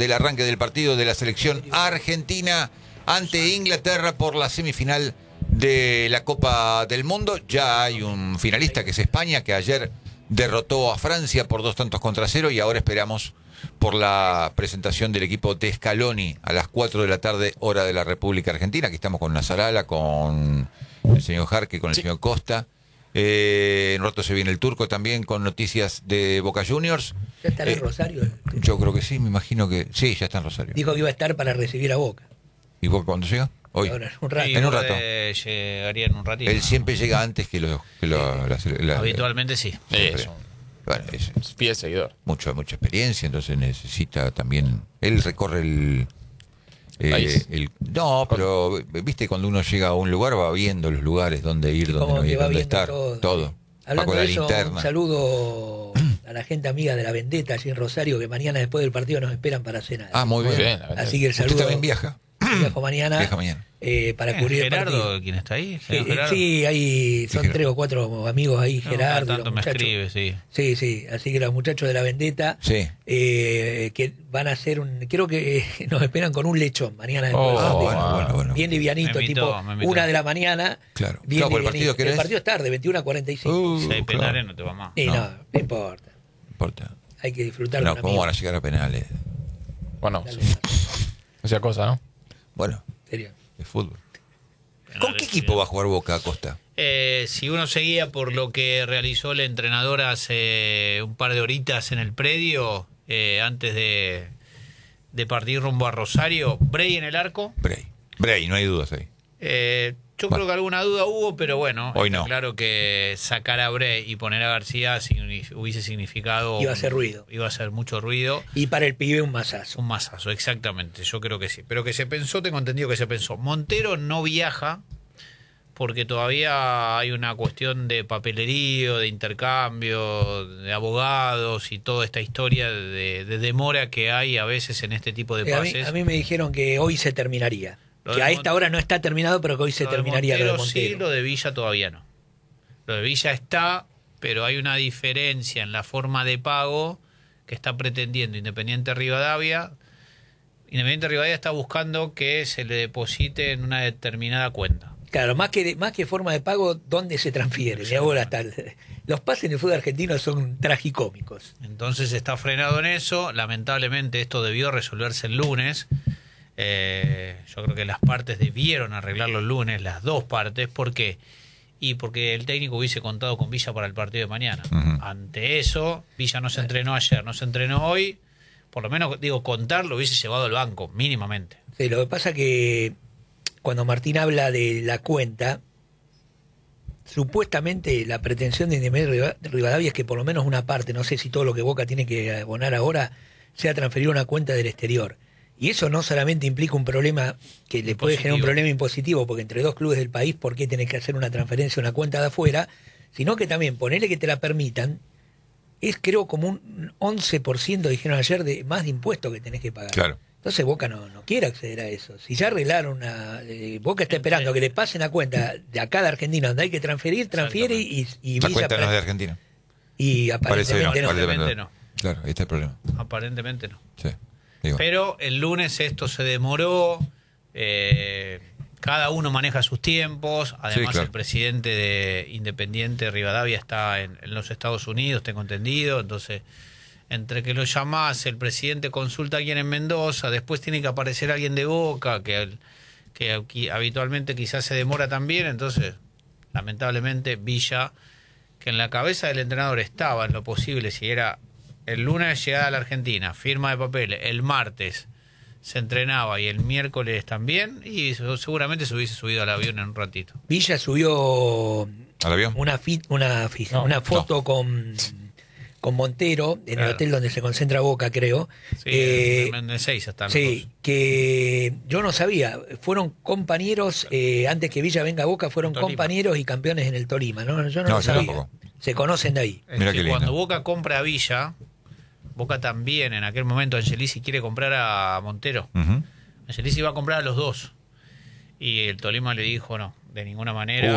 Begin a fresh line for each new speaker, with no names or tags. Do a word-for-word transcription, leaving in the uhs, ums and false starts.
del arranque del partido de la selección argentina ante Inglaterra por la semifinal de la Copa del Mundo. Ya hay un finalista que es España, que ayer derrotó a Francia por dos tantos contra cero, y ahora esperamos por la presentación del equipo de Scaloni a las cuatro de la tarde, hora de la República Argentina. Aquí estamos con Nasarala, con el señor Jarque, con el sí. señor Costa. Eh, en un rato se viene el Turco también con noticias de Boca Juniors.
¿Ya estará
eh,
en Rosario?
Yo creo que sí, me imagino que sí, ya está en Rosario.
Dijo que iba a estar para recibir a Boca.
¿Y Boca cuándo llega? Hoy.
Ahora, en un rato.
Sí,
en un rato.
Eh, llegaría en un ratito.
Él siempre llega antes que lo... Que lo la, la,
Habitualmente sí.
Es un, bueno, es,
es fiel seguidor.
Mucha, mucha experiencia, entonces necesita también... Él recorre el... Eh, el, no, pero viste, cuando uno llega a un lugar va viendo los lugares, dónde ir, dónde no ir, dónde estar, todo. todo.
Sí. Hablando
con
de
la
eso,
linterna.
Un saludo a la gente amiga de la Vendetta allí en Rosario, que mañana después del partido nos esperan para cenar.
Ah, muy bien.
bien
Así que el saludo.
¿Usted también viaja?
Viajo mañana.
Viaja mañana.
Eh, para cubrir
¿Gerardo,
el partido.
quién está ahí?
Eh,
Gerardo?
sí, hay, son
sí,
tres o cuatro amigos ahí,
No,
Gerardo.
tanto
los
me
muchachos.
escribe, sí.
Sí, sí, así que los muchachos de la Vendetta,
sí.
eh, que van a hacer un, creo que eh, nos esperan con un lechón mañana después.
Oh,
del partido.
bueno, bueno, bueno.
Bien livianito,
Me invitó,
tipo
me invitó.
una de la mañana.
Claro.
Bien
No, por el
livianito.
partido, ¿qué
El
es?
partido es tarde, veintiuno a cuarenta y cinco.
Uh,
Si hay
claro.
penales no te va más.
Y
no.
no, no importa.
No importa.
Hay que disfrutar
No,
con
¿cómo
amigos.
van a llegar a penales?
Bueno,
Dale,
esa cosa, ¿no?
Bueno,
en serio.
es fútbol. ¿Con
Penales,
qué
sí.
equipo va a jugar Boca, Costa?
Eh, si uno seguía por lo que realizó el entrenador hace un par de horitas en el predio, eh, antes de, de partir rumbo a Rosario, Bray en el arco.
Bray. Bray, no hay dudas ahí.
Eh, yo
Bueno.
creo que alguna duda hubo, pero bueno,
Hoy
está
no.
claro que sacar a Bray y poner a García signi- hubiese significado...
Iba a hacer ruido.
Iba a hacer mucho ruido.
Y para el pibe un masazo.
Un masazo, exactamente, yo creo que sí. Pero que se pensó, tengo entendido que se pensó. Montero no viaja porque todavía hay una cuestión de papelerío, de intercambio, de abogados y toda esta historia de, de demora que hay a veces en este tipo de
Eh, a, mí,
pases.
a mí me dijeron que hoy se terminaría.
Lo
Que
de
a
Mon-
esta hora no está terminado, pero que hoy se
Lo de
terminaría lo de
Montero
Montero.
sí, lo de Villa todavía no. Lo de Villa está, pero hay una diferencia en la forma de pago que está pretendiendo Independiente Rivadavia. Independiente Rivadavia está buscando que se le deposite en una determinada cuenta.
Claro, más que más que forma de pago, ¿dónde se transfiere? Y ahora está, los pases en el fútbol argentino son tragicómicos.
Entonces está frenado en eso. Lamentablemente esto debió resolverse el lunes. Eh, yo creo que las partes debieron arreglarlo el lunes, las dos partes. ¿Por qué? Y porque el técnico hubiese contado con Villa para el partido de mañana.
Uh-huh.
Ante eso, Villa no se entrenó ayer, no se entrenó hoy. Por lo menos, digo, contar lo hubiese llevado al banco, mínimamente.
Sí, lo que pasa que cuando Martín habla de la cuenta, supuestamente la pretensión de Independiente Rivadavia es que por lo menos una parte, no sé si todo lo que Boca tiene que abonar ahora, sea transferir a una cuenta del exterior. Y eso no solamente implica un problema que le puede generar un problema impositivo, porque entre dos clubes del país, ¿por qué tenés que hacer una transferencia a una cuenta de afuera? Sino que también ponerle que te la permitan, es creo como un once por ciento, dijeron ayer, de más de impuestos que tenés que pagar.
Claro.
Entonces Boca no, no quiere acceder a eso. Si ya arreglaron una... Eh, Boca está esperando que le pasen a cuenta de acá de Argentina, donde hay que transferir, transfiere y, y
La
Villa
cuenta no
pra-
es de Argentina.
Y aparentemente no.
Parece
Aparentemente no.
Claro, ahí está el problema.
Aparentemente no.
Sí. Digo.
Pero el lunes esto se demoró, eh, cada uno maneja sus tiempos, además
Sí, claro.
el presidente de Independiente Rivadavia está en, en los Estados Unidos, tengo entendido, entonces entre que lo llamás, el presidente consulta a alguien en Mendoza, después tiene que aparecer alguien de Boca, que, que aquí habitualmente quizás se demora también, entonces lamentablemente Villa, que en la cabeza del entrenador estaba en lo posible, si era el lunes llegada a la Argentina, firma de papeles, el martes se entrenaba y el miércoles también, y seguramente se hubiese subido al avión en un ratito.
Villa subió
¿Al avión?
una, fi- una, fi-
No,
una foto con, con Montero en
Claro.
el hotel donde se concentra Boca, creo.
Sí,
Eh,
en en seis hasta
Sí, que yo no sabía, fueron compañeros, eh, antes que Villa venga a Boca, fueron
Tolima.
compañeros y campeones en el Tolima, ¿no? Yo no,
No,
lo
yo
sabía.
tampoco.
Se conocen de ahí.
Es
Mirá
que
qué lindo.
cuando Boca compra a Villa, Boca también, en aquel momento Angelici quiere comprar a Montero.
Uh-huh.
Angelici iba a comprar a los dos. Y el Tolima le dijo no, de ninguna manera.